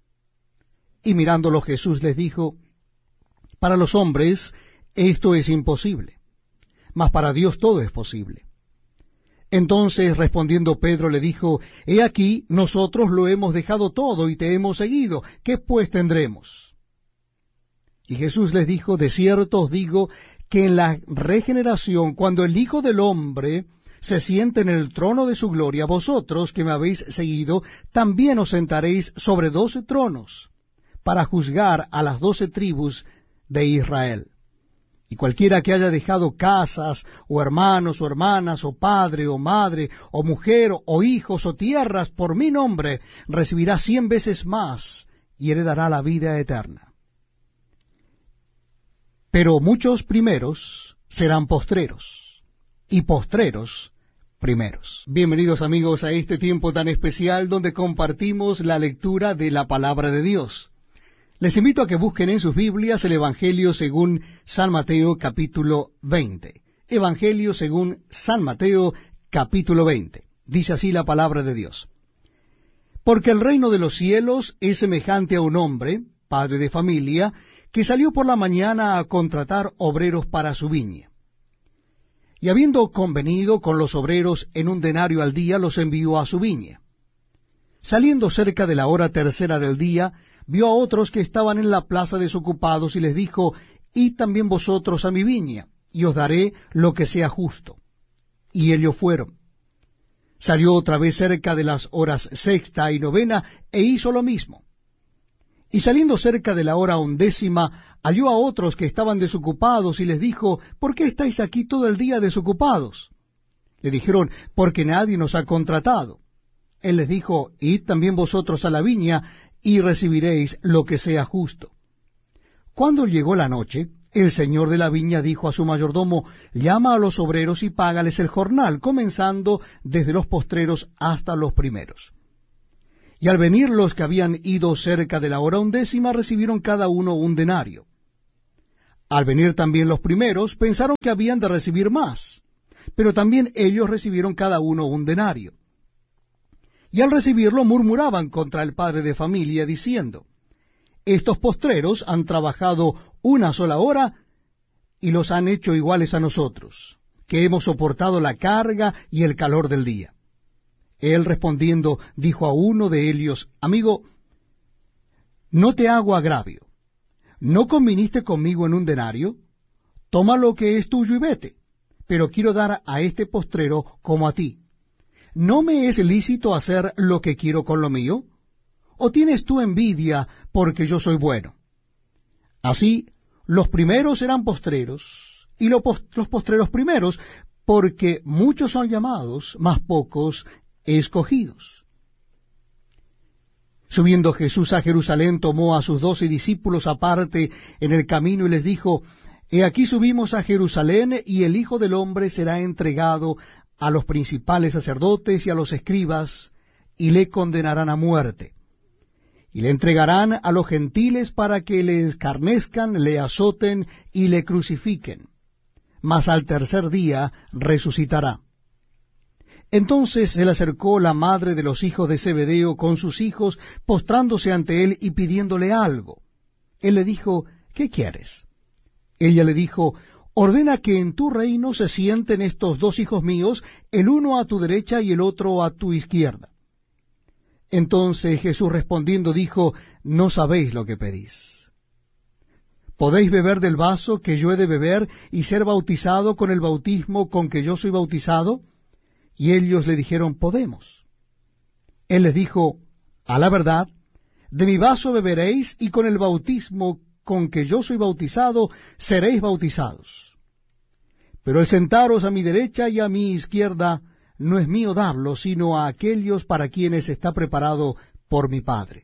Y mirándolo Jesús les dijo, para los hombres esto es imposible, mas para Dios todo es posible. Entonces respondiendo Pedro le dijo, he aquí, nosotros lo hemos dejado todo y te hemos seguido, ¿qué pues tendremos? Y Jesús les dijo, de cierto os digo que en la regeneración, cuando el Hijo del Hombre se siente en el trono de su gloria, vosotros que me habéis seguido, también os sentaréis sobre doce tronos, para juzgar a las doce tribus de Israel. Y cualquiera que haya dejado casas, o hermanos, o hermanas, o padre, o madre, o mujer, o hijos, o tierras, por mi nombre, recibirá cien veces más, y heredará la vida eterna. Pero muchos primeros serán postreros, y postreros primeros. Bienvenidos amigos a este tiempo tan especial donde compartimos la lectura de la palabra de Dios. Les invito a que busquen en sus Biblias el Evangelio según San Mateo capítulo veinte. Evangelio según San Mateo capítulo veinte. Dice así la palabra de Dios. Porque el reino de los cielos es semejante a un hombre, padre de familia, que salió por la mañana a contratar obreros para su viña. Y habiendo convenido con los obreros en un denario al día, los envió a su viña. Saliendo cerca de la hora tercera del día, vio a otros que estaban en la plaza desocupados y les dijo, id también vosotros a mi viña, y os daré lo que sea justo. Y ellos fueron. Salió otra vez cerca de las horas sexta y novena, e hizo lo mismo. Y saliendo cerca de la hora undécima, halló a otros que estaban desocupados, y les dijo, ¿por qué estáis aquí todo el día desocupados? Le dijeron, porque nadie nos ha contratado. Él les dijo, id también vosotros a la viña, y recibiréis lo que sea justo. Cuando llegó la noche, el señor de la viña dijo a su mayordomo, llama a los obreros y págales el jornal, comenzando desde los postreros hasta los primeros. Y al venir los que habían ido cerca de la hora undécima, recibieron cada uno un denario. Al venir también los primeros, pensaron que habían de recibir más, pero también ellos recibieron cada uno un denario. Y al recibirlo murmuraban contra el padre de familia, diciendo, estos postreros han trabajado una sola hora y los han hecho iguales a nosotros, que hemos soportado la carga y el calor del día. Él respondiendo dijo a uno de ellos, amigo, no te hago agravio. ¿No conviniste conmigo en un denario? Toma lo que es tuyo y vete, pero quiero dar a este postrero como a ti. ¿No me es lícito hacer lo que quiero con lo mío? ¿O tienes tú envidia porque yo soy bueno? Así, los primeros serán postreros, y los postreros primeros, porque muchos son llamados, mas pocos escogidos. Subiendo Jesús a Jerusalén, tomó a sus doce discípulos aparte en el camino y les dijo, He aquí subimos a Jerusalén, y el Hijo del Hombre será entregado a los principales sacerdotes y a los escribas, y le condenarán a muerte. Y le entregarán a los gentiles para que le escarnezcan, le azoten y le crucifiquen. Mas al tercer día resucitará. Entonces se le acercó la madre de los hijos de Zebedeo con sus hijos, postrándose ante él y pidiéndole algo. Él le dijo, ¿qué quieres? Ella le dijo, ordena que en tu reino se sienten estos dos hijos míos, el uno a tu derecha y el otro a tu izquierda. Entonces Jesús respondiendo dijo, no sabéis lo que pedís. ¿Podéis beber del vaso que yo he de beber y ser bautizado con el bautismo con que yo soy bautizado? Y ellos le dijeron, podemos. Él les dijo, a la verdad, de mi vaso beberéis, y con el bautismo con que yo soy bautizado, seréis bautizados. Pero el sentaros a mi derecha y a mi izquierda, no es mío darlo, sino a aquellos para quienes está preparado por mi Padre.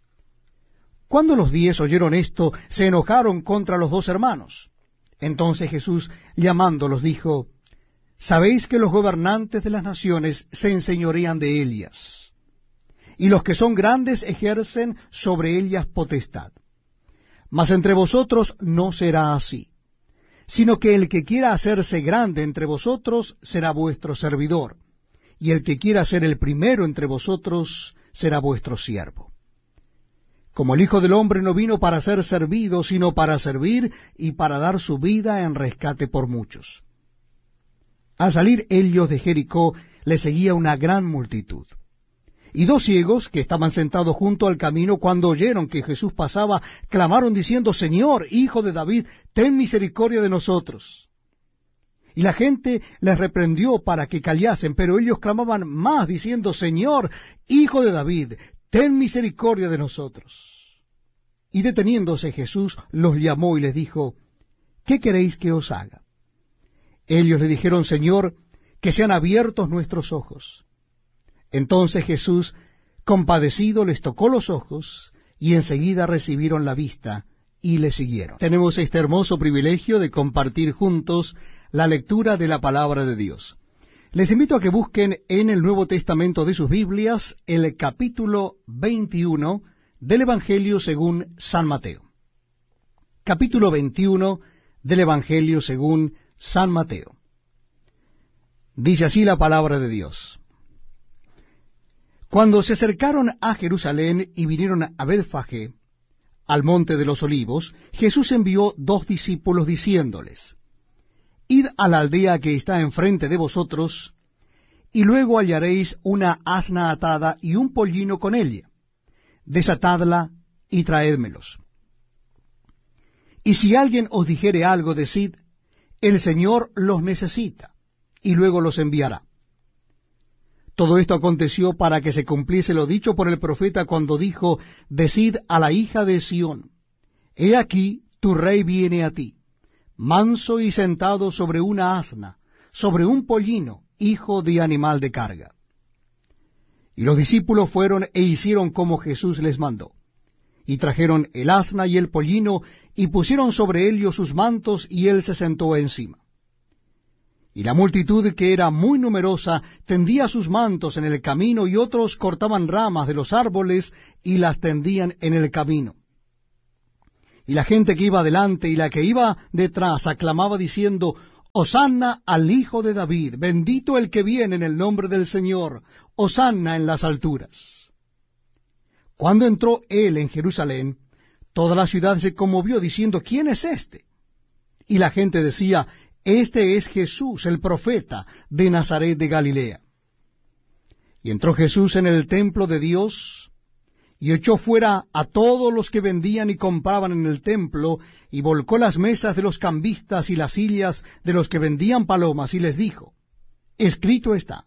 Cuando los diez oyeron esto, se enojaron contra los dos hermanos. Entonces Jesús, llamándolos, dijo, Sabéis que los gobernantes de las naciones se enseñorean de ellas, y los que son grandes ejercen sobre ellas potestad. Mas entre vosotros no será así, sino que el que quiera hacerse grande entre vosotros será vuestro servidor, y el que quiera ser el primero entre vosotros será vuestro siervo. Como el Hijo del Hombre no vino para ser servido, sino para servir y para dar su vida en rescate por muchos. Al salir ellos de Jericó, le seguía una gran multitud. Y dos ciegos, que estaban sentados junto al camino, cuando oyeron que Jesús pasaba, clamaron diciendo, Señor, Hijo de David, ten misericordia de nosotros. Y la gente les reprendió para que callasen, pero ellos clamaban más, diciendo, Señor, Hijo de David, ten misericordia de nosotros. Y deteniéndose Jesús, los llamó y les dijo, ¿qué queréis que os haga? Ellos le dijeron, Señor, que sean abiertos nuestros ojos. Entonces Jesús, compadecido, les tocó los ojos, y enseguida recibieron la vista, y le siguieron. Tenemos este hermoso privilegio de compartir juntos la lectura de la palabra de Dios. Les invito a que busquen en el Nuevo Testamento de sus Biblias el capítulo veintiuno del Evangelio según San Mateo. Capítulo veintiuno del Evangelio según San Mateo. Dice así la palabra de Dios. Cuando se acercaron a Jerusalén y vinieron a Betfagé, al monte de los olivos, Jesús envió dos discípulos diciéndoles, Id a la aldea que está enfrente de vosotros, y luego hallaréis una asna atada y un pollino con ella. Desatadla y traédmelos. Y si alguien os dijere algo, decid, el Señor los necesita, y luego los enviará. Todo esto aconteció para que se cumpliese lo dicho por el profeta cuando dijo, Decid a la hija de Sión, He aquí tu rey viene a ti, manso y sentado sobre una asna, sobre un pollino, hijo de animal de carga. Y los discípulos fueron e hicieron como Jesús les mandó. Y trajeron el asna y el pollino, y pusieron sobre ellos sus mantos, y él se sentó encima. Y la multitud, que era muy numerosa, tendía sus mantos en el camino, y otros cortaban ramas de los árboles y las tendían en el camino. Y la gente que iba delante y la que iba detrás aclamaba diciendo: Hosanna al Hijo de David, bendito el que viene en el nombre del Señor, Hosanna en las alturas. Cuando entró él en Jerusalén, toda la ciudad se conmovió diciendo: ¿Quién es este? Y la gente decía: Este es Jesús, el profeta de Nazaret de Galilea. Y entró Jesús en el templo de Dios, y echó fuera a todos los que vendían y compraban en el templo, y volcó las mesas de los cambistas y las sillas de los que vendían palomas, y les dijo: Escrito está: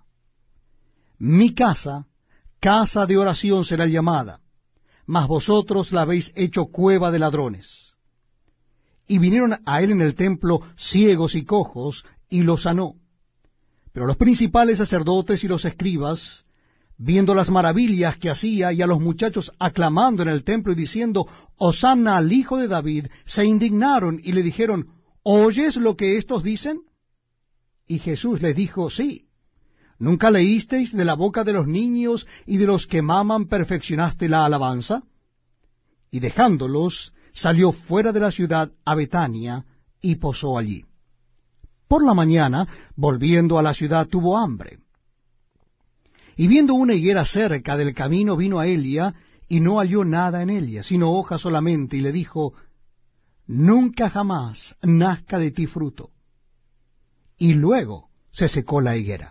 Mi casa, casa de oración será llamada, mas vosotros la habéis hecho cueva de ladrones. Y vinieron a él en el templo ciegos y cojos, y los sanó. Pero los principales sacerdotes y los escribas, viendo las maravillas que hacía, y a los muchachos aclamando en el templo y diciendo: Hosanna al Hijo de David, se indignaron y le dijeron: ¿Oyes lo que éstos dicen? Y Jesús les dijo: Sí. ¿Nunca leísteis de la boca de los niños y de los que maman perfeccionaste la alabanza? Y dejándolos, salió fuera de la ciudad a Betania, y posó allí. Por la mañana, volviendo a la ciudad, tuvo hambre. Y viendo una higuera cerca del camino, vino a ella, y no halló nada en ella, sino hojas solamente, y le dijo: Nunca jamás nazca de ti fruto. Y luego se secó la higuera.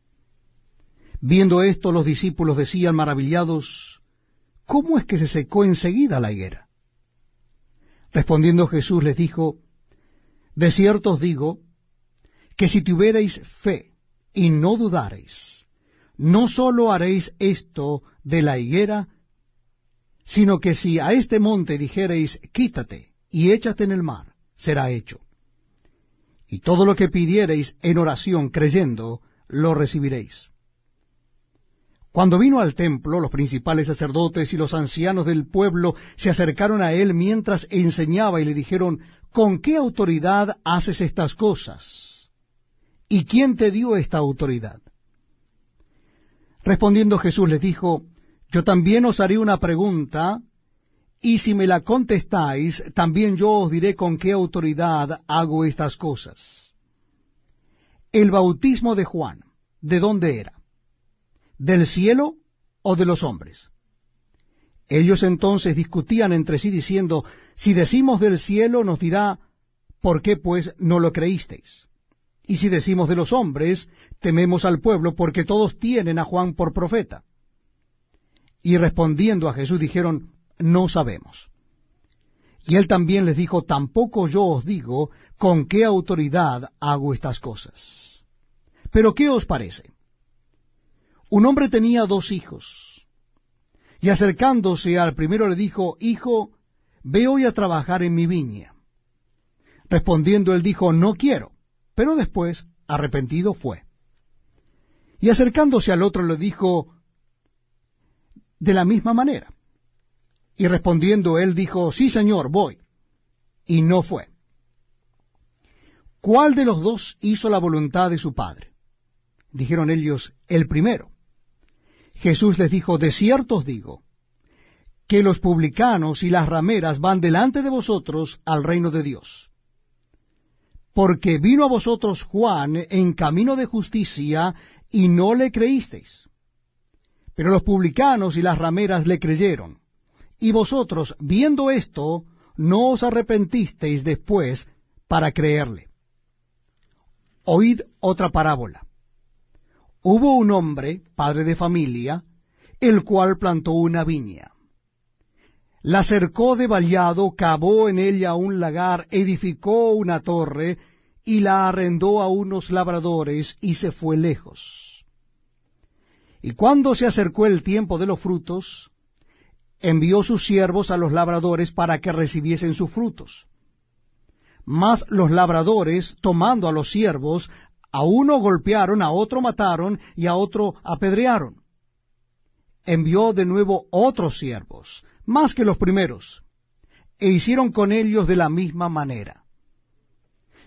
Viendo esto, los discípulos decían maravillados: ¿Cómo es que se secó enseguida la higuera? Respondiendo Jesús les dijo: De cierto os digo, que si tuviereis fe y no dudareis, no sólo haréis esto de la higuera, sino que si a este monte dijereis: Quítate y échate en el mar, será hecho. Y todo lo que pidiereis en oración creyendo, lo recibiréis. Cuando vino al templo, los principales sacerdotes y los ancianos del pueblo se acercaron a él mientras enseñaba y le dijeron: ¿Con qué autoridad haces estas cosas? ¿Y quién te dio esta autoridad? Respondiendo Jesús les dijo: Yo también os haré una pregunta, y si me la contestáis, también yo os diré con qué autoridad hago estas cosas. El bautismo de Juan, ¿de dónde era? ¿Del cielo o de los hombres? Ellos entonces discutían entre sí diciendo: Si decimos del cielo, nos dirá: ¿Por qué pues no lo creísteis? Y si decimos de los hombres, tememos al pueblo, porque todos tienen a Juan por profeta. Y respondiendo a Jesús dijeron: No sabemos. Y él también les dijo: Tampoco yo os digo con qué autoridad hago estas cosas. Pero ¿qué os parece? Un hombre tenía dos hijos, y acercándose al primero le dijo: Hijo, ve hoy a trabajar en mi viña. Respondiendo él dijo: No quiero. Pero después, arrepentido, fue. Y acercándose al otro le dijo de la misma manera. Y respondiendo él dijo: Sí, señor, voy. Y no fue. ¿Cuál de los dos hizo la voluntad de su padre? Dijeron ellos: El primero. Jesús les dijo: De cierto os digo, que los publicanos y las rameras van delante de vosotros al reino de Dios. Porque vino a vosotros Juan en camino de justicia, y no le creísteis. Pero los publicanos y las rameras le creyeron. Y vosotros, viendo esto, no os arrepentisteis después para creerle. Oíd otra parábola. Hubo un hombre, padre de familia, el cual plantó una viña. La cercó de vallado, cavó en ella un lagar, edificó una torre, y la arrendó a unos labradores, y se fue lejos. Y cuando se acercó el tiempo de los frutos, envió sus siervos a los labradores para que recibiesen sus frutos. Mas los labradores, tomando a los siervos, a uno golpearon, a otro mataron, y a otro apedrearon. Envió de nuevo otros siervos, más que los primeros, e hicieron con ellos de la misma manera.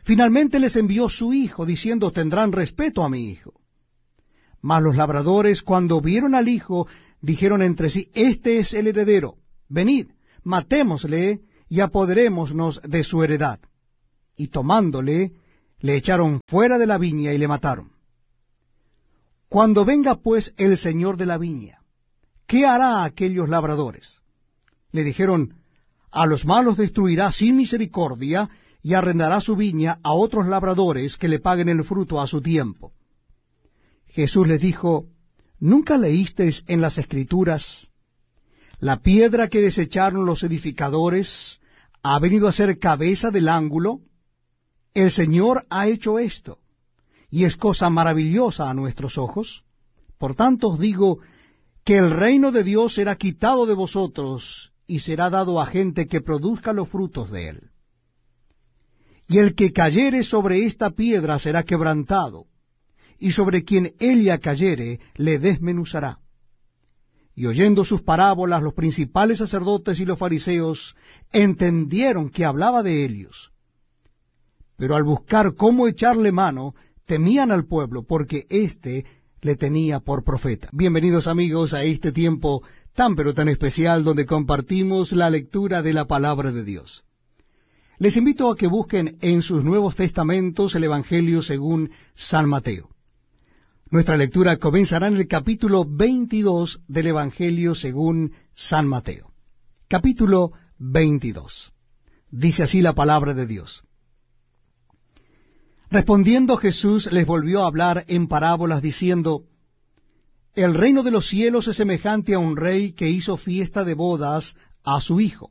Finalmente les envió su hijo, diciendo, tendrán respeto a mi hijo. Mas los labradores, cuando vieron al hijo, dijeron entre sí, este es el heredero, venid, matémosle y apoderémonos de su heredad. Y tomándole, le echaron fuera de la viña y le mataron. Cuando venga pues el señor de la viña, ¿qué hará a aquellos labradores? Le dijeron, a los malos destruirá sin misericordia, y arrendará su viña a otros labradores que le paguen el fruto a su tiempo. Jesús les dijo, ¿nunca leísteis en las Escrituras, la piedra que desecharon los edificadores ha venido a ser cabeza del ángulo? El Señor ha hecho esto, y es cosa maravillosa a nuestros ojos. Por tanto os digo que el reino de Dios será quitado de vosotros, y será dado a gente que produzca los frutos de él. Y el que cayere sobre esta piedra será quebrantado, y sobre quien ella cayere le desmenuzará. Y oyendo sus parábolas, los principales sacerdotes y los fariseos entendieron que hablaba de ellos. Pero al buscar cómo echarle mano, temían al pueblo, porque éste le tenía por profeta. Bienvenidos amigos a este tiempo tan pero tan especial donde compartimos la lectura de la palabra de Dios. Les invito a que busquen en sus Nuevos Testamentos el Evangelio según San Mateo. Nuestra lectura comenzará en el capítulo veintidós del Evangelio según San Mateo. Capítulo veintidós. Dice así la palabra de Dios. Respondiendo Jesús les volvió a hablar en parábolas diciendo, el reino de los cielos es semejante a un rey que hizo fiesta de bodas a su hijo.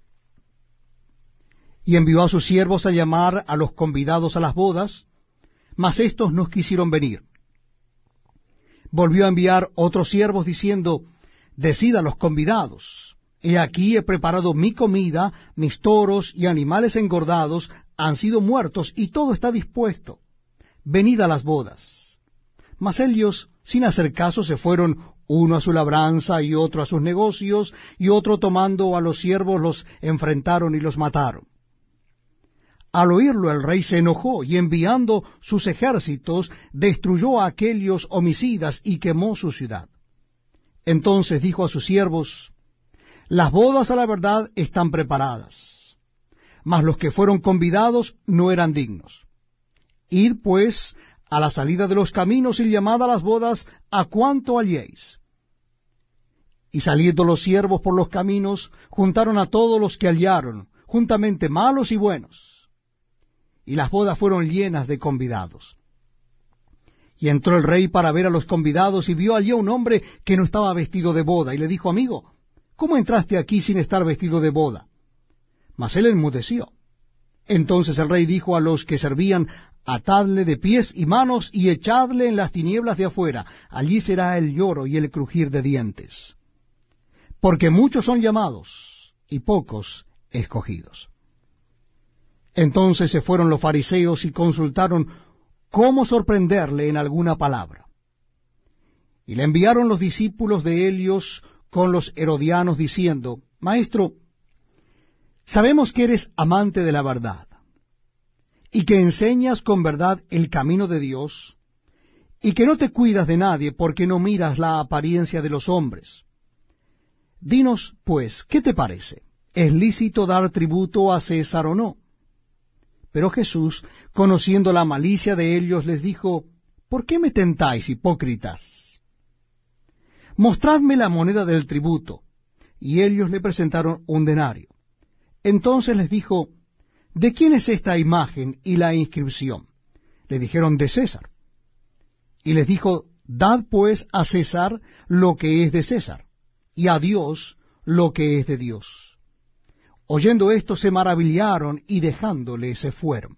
Y envió a sus siervos a llamar a los convidados a las bodas, mas éstos no quisieron venir. Volvió a enviar otros siervos diciendo, decid a los convidados, he aquí he preparado mi comida, mis toros y animales engordados han sido muertos, y todo está dispuesto. Venid a las bodas. Mas ellos, sin hacer caso, se fueron uno a su labranza y otro a sus negocios, y otro tomando a los siervos los enfrentaron y los mataron. Al oírlo el rey se enojó, y enviando sus ejércitos, destruyó a aquellos homicidas y quemó su ciudad. Entonces dijo a sus siervos, las bodas a la verdad están preparadas, mas los que fueron convidados no eran dignos. Id pues a la salida de los caminos y llamad a las bodas a cuanto halléis. Y saliendo los siervos por los caminos, juntaron a todos los que hallaron, juntamente malos y buenos. Y las bodas fueron llenas de convidados. Y entró el rey para ver a los convidados, y vio allí a un hombre que no estaba vestido de boda, y le dijo, amigo, ¿cómo entraste aquí sin estar vestido de boda? Mas él enmudeció. Entonces el rey dijo a los que servían, atadle de pies y manos, y echadle en las tinieblas de afuera, allí será el lloro y el crujir de dientes. Porque muchos son llamados, y pocos escogidos. Entonces se fueron los fariseos y consultaron cómo sorprenderle en alguna palabra. Y le enviaron los discípulos de Helios con los herodianos, diciendo, Maestro, sabemos que eres amante de la verdad, y que enseñas con verdad el camino de Dios, y que no te cuidas de nadie, porque no miras la apariencia de los hombres. Dinos, pues, ¿qué te parece? ¿Es lícito dar tributo a César o no? Pero Jesús, conociendo la malicia de ellos, les dijo, ¿por qué me tentáis, hipócritas? Mostradme la moneda del tributo. Y ellos le presentaron un denario. Entonces les dijo, ¿de quién es esta imagen y la inscripción? Le dijeron, de César. Y les dijo, dad pues a César lo que es de César, y a Dios lo que es de Dios. Oyendo esto se maravillaron, y dejándole se fueron.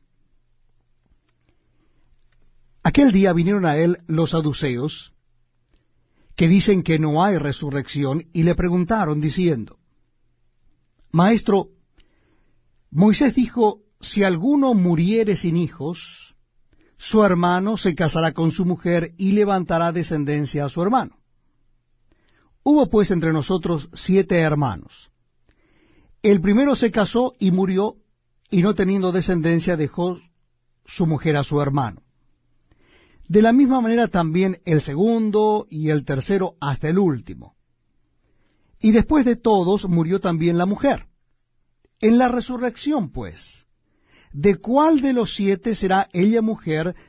Aquel día vinieron a él los saduceos, que dicen que no hay resurrección, y le preguntaron diciendo, Maestro, Moisés dijo, si alguno muriere sin hijos, su hermano se casará con su mujer y levantará descendencia a su hermano. Hubo pues entre nosotros siete hermanos. El primero se casó y murió, y no teniendo descendencia dejó su mujer a su hermano. De la misma manera también el segundo y el tercero hasta el último. Y después de todos murió también la mujer. En la resurrección, pues, ¿de cuál de los siete será ella mujer